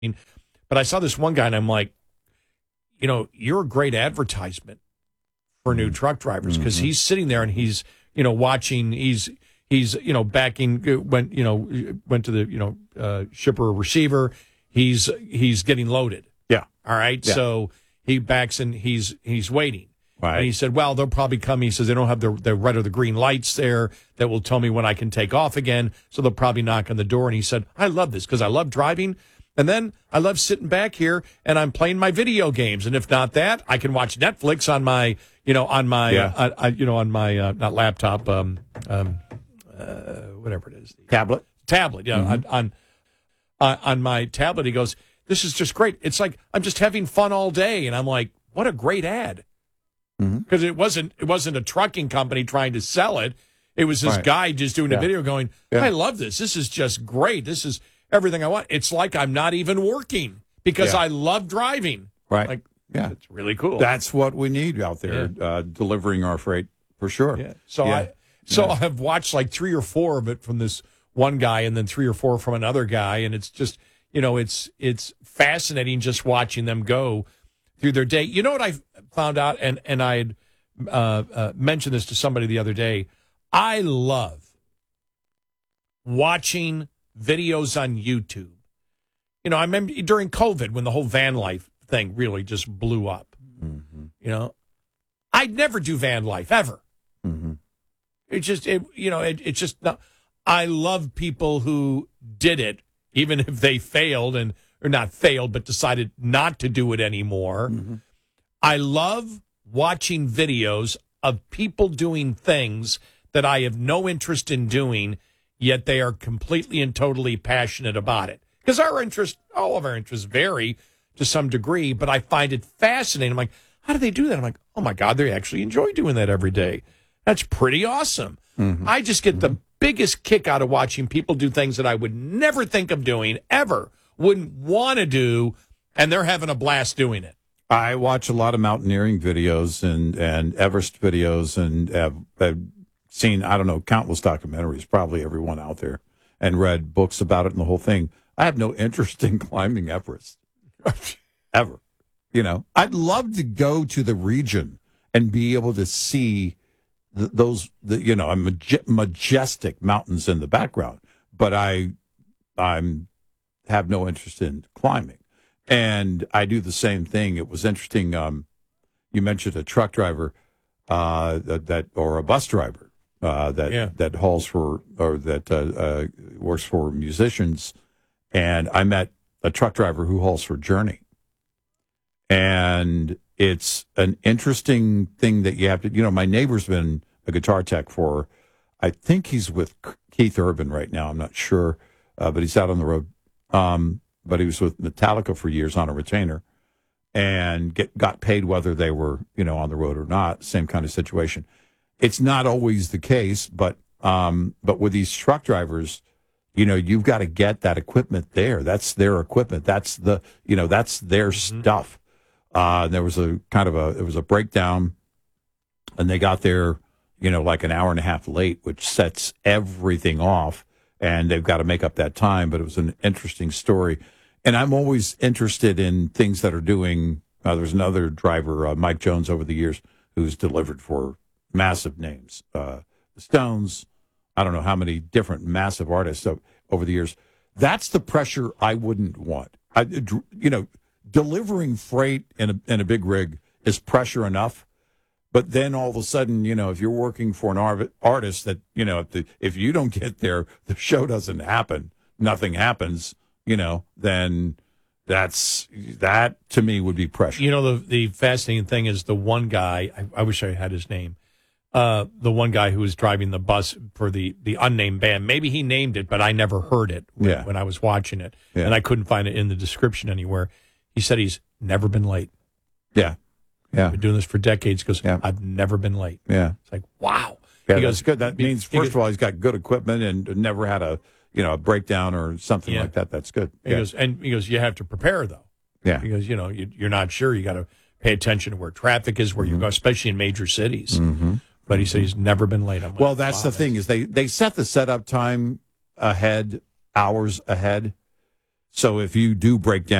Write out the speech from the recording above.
But I saw this one guy, and I'm like, you're a great advertisement for new truck drivers, because he's sitting there and he's, watching. He's backing, went to the shipper receiver. He's getting loaded. Yeah. All right. Yeah. So he backs and he's waiting. Right. And he said, well, they'll probably come. He says they don't have the red or the green lights there that will tell me when I can take off again. So they'll probably knock on the door. And he said, I love this because I love driving. And then I love sitting back here and I'm playing my video games. And if not that, I can watch Netflix on my, not laptop, whatever it is. Tablet. Yeah. On my tablet, he goes, this is just great. It's like I'm just having fun all day. And I'm like, what a great ad. Because it wasn't a trucking company trying to sell it. It was this guy just doing a video going, I love this. This is just great. This is everything I want. It's like I'm not even working because I love driving. Right. Like, it's really cool. That's what we need out there, delivering our freight, for sure. Yeah. So I've watched like 3 or 4 of it from this one guy and then 3 or 4 from another guy. And it's just, it's fascinating just watching them go through their day. You know what I found out, and I had mentioned this to somebody the other day. I love watching videos on YouTube. I remember during COVID when the whole van life thing really just blew up. I'd never do van life ever. It's just not. I love people who did it, even if they failed or not failed, but decided not to do it anymore. I love watching videos of people doing things that I have no interest in doing, yet they are completely and totally passionate about it. Because all of our interests vary to some degree, but I find it fascinating. I'm like, how do they do that? I'm like, oh my God, they actually enjoy doing that every day. That's pretty awesome. I just get the biggest kick out of watching people do things that I would never think of doing, ever, wouldn't want to do, and they're having a blast doing it. I watch a lot of mountaineering videos and Everest videos, and have seen, I don't know, countless documentaries, probably everyone out there, and read books about it and the whole thing. I have no interest in climbing Everest, ever. I'd love to go to the region and be able to see those majestic mountains in the background, but I have no interest in climbing. And I do the same thing. It was interesting. You mentioned a truck driver or a bus driver that hauls for or that works for musicians. And I met a truck driver who hauls for Journey. And it's an interesting thing that you have to, my neighbor's been a guitar tech for, I think he's with Keith Urban right now. I'm not sure, but he's out on the road. But he was with Metallica for years on a retainer and got paid whether they were, on the road or not. Same kind of situation. It's not always the case, but with these truck drivers, you've got to get that equipment there. That's their equipment. That's that's their stuff. There was it was a breakdown, and they got there, like an hour and a half late, which sets everything off. And they've got to make up that time. But it was an interesting story. And I'm always interested in things that are doing. There's another driver, Mike Jones, over the years, who's delivered for massive names. The Stones, I don't know how many different massive artists over the years. That's the pressure I wouldn't want. Delivering freight in a big rig is pressure enough. But then all of a sudden, if you're working for an artist that, if you don't get there, the show doesn't happen, nothing happens, then that to me would be pressure. The fascinating thing is the one guy, I wish I had his name, the one guy who was driving the bus for the unnamed band. Maybe he named it, but I never heard it when I was watching it. Yeah. And I couldn't find it in the description anywhere. He said he's never been late. Yeah. Yeah. Been doing this for decades. He goes, I've never been late. Yeah. It's like, wow. Yeah, he goes, good. That means, first of all, he's got good equipment and never had a breakdown or something like that. That's good. He goes, you have to prepare, though. Yeah. He goes, you're not sure. You got to pay attention to where traffic is, where you go, especially in major cities. But he said he's never been late. I'm like, that's the thing is they set the setup time ahead, hours ahead. So if you do break down